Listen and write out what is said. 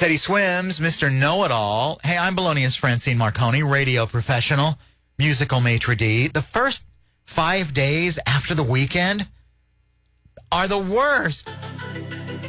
Teddy Swims, Mr. Know-It-All. Hey, I'm Bolognia's Francine Marconi, radio professional, musical maitre d'. The first 5 days after the weekend are the worst.